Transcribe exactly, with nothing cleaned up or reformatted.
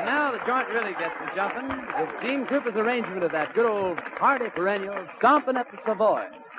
now the joint really gets to jumping with Gene Cooper's arrangement of that good old hearty perennial, Stompin' at the Savoy.